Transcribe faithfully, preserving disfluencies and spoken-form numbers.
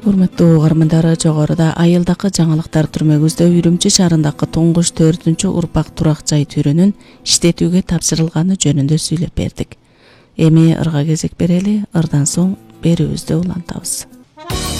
Урматтуу угармандары, жогоруда айылдакы жаңылыктар түрмөгүздө Үрүмчү шаарындагы туңгуш төртүнчү урпак турак жай төрүнүн иштетүүгө тапшырылганы жөнүндө сүйлөп бердик. Эми ырга кезек берели, ырдан соң берүүбүздү улантабыз.